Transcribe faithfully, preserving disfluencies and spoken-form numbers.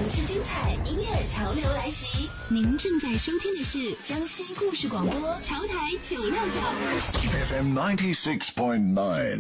城市精彩，音乐潮流来袭。您正在收听的是江西故事广播潮台九六九 F M ninety six point nine。